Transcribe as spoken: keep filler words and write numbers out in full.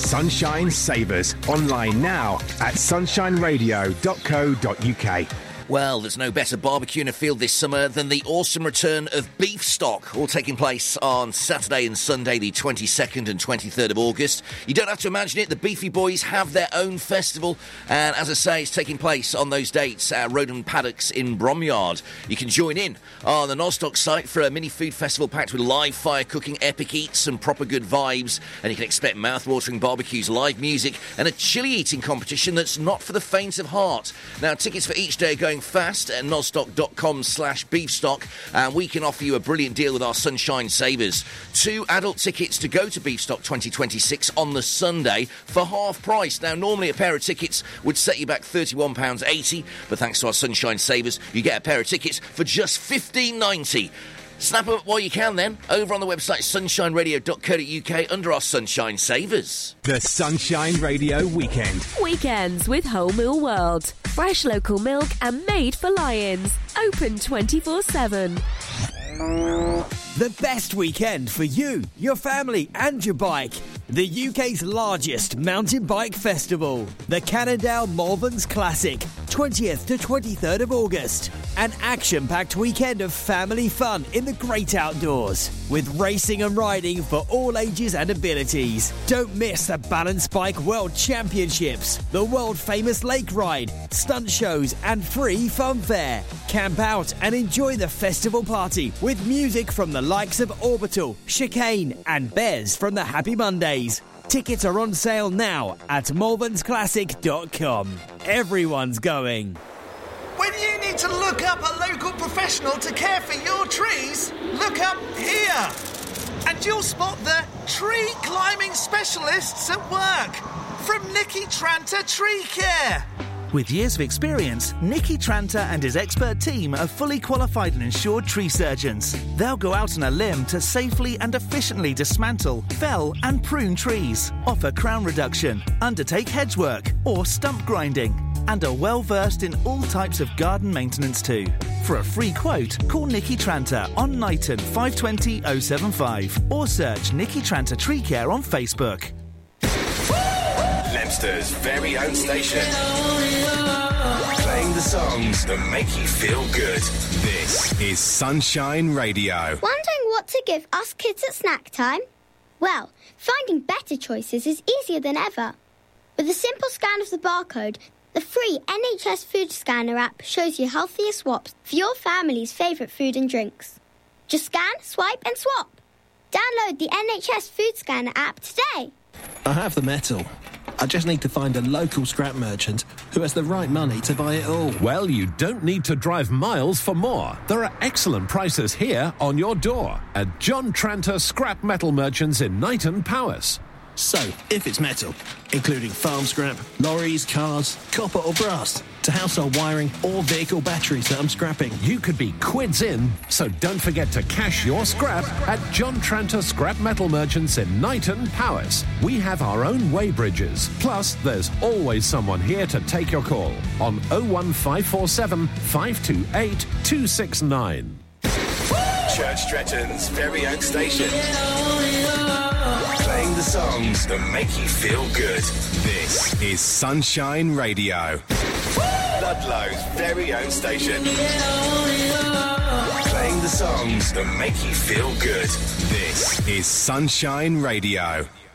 Sunshine Savers. Online now at sunshine radio dot co dot uk. Well, there's no better barbecue in a field this summer than the awesome return of Beef Stock, all taking place on Saturday and Sunday, the twenty-second and twenty-third of August. You don't have to imagine it, the Beefy Boys have their own festival, and as I say, it's taking place on those dates at Roden Paddocks in Bromyard. You can join in on the Nostock site for a mini food festival packed with live fire cooking, epic eats and proper good vibes, and you can expect mouth-watering barbecues, live music, and a chili eating competition that's not for the faint of heart. Now, tickets for each day are going fast at nostock.com slash beefstock, and we can offer you a brilliant deal with our Sunshine Savers. Two adult tickets to go to Beefstock twenty twenty-six on the Sunday for half price. Now, normally a pair of tickets would set you back thirty-one pounds eighty, but thanks to our Sunshine Savers, you get a pair of tickets for just fifteen ninety. Snap them up while you can then, over on the website sunshine radio dot co dot uk under our Sunshine Savers. The Sunshine Radio Weekend. Weekends with Whole Mill World. Fresh local milk and made for lions. Open twenty-four seven. The best weekend for you, your family and your bike. The U K's largest mountain bike festival. The Cannondale Malverns Classic. twentieth to twenty-third of August. An action-packed weekend of family fun in the great outdoors. With racing and riding for all ages and abilities. Don't miss the Balance Bike World Championships. The world-famous lake ride. Stunt shows and free fun fair. Camp out and enjoy the festival party with music from the likes of Orbital, Chicane and Bez from the Happy Mondays. Tickets are on sale now at malverns classic dot com. Everyone's going. When you need to look up a local professional to care for your trees, look up here. And you'll spot the tree climbing specialists at work from Nicky Tranter Tree Care. With years of experience, Nicky Tranter and his expert team are fully qualified and insured tree surgeons. They'll go out on a limb to safely and efficiently dismantle, fell and prune trees, offer crown reduction, undertake hedge work or stump grinding, and are well versed in all types of garden maintenance too. For a free quote, call Nicky Tranter on Knighton five two zero oh seven five or search Nicky Tranter Tree Care on Facebook. Leominster's very own station. Playing the songs that make you feel good. This is Sunshine Radio. Wondering what to give us kids at snack time? Well, finding better choices is easier than ever. With a simple scan of the barcode, the free N H S Food Scanner app shows you healthier swaps for your family's favourite food and drinks. Just scan, swipe and swap. Download the N H S Food Scanner app today. I have the metal. I just need to find a local scrap merchant who has the right money to buy it all. Well, you don't need to drive miles for more. There are excellent prices here on your door at John Tranter Scrap Metal Merchants in Knighton Powys. So, if it's metal, including farm scrap, lorries, cars, copper or brass, to household wiring or vehicle batteries that I'm scrapping, you could be quids in, so don't forget to cash your scrap at John Tranter Scrap Metal Merchants in Knighton Powys. We have our own weighbridges, plus there's always someone here to take your call on oh one five four seven, five two eight, two six nine. Church Stretton's very own station. Playing the songs that make you feel good. This is Sunshine Radio. Ludlow's very own station. Playing the songs that make you feel good. This is Sunshine Radio.